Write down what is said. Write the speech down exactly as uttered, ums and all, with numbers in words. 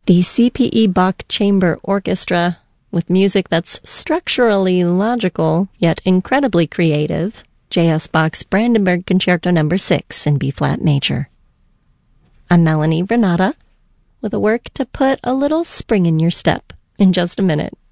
The C P E Bach Chamber Orchestra, with music that's structurally logical, yet incredibly creative, J S Bach's Brandenburg Concerto number six in B-flat major. I'm Melanie Renata, with a work to put a little spring in your step in just a minute.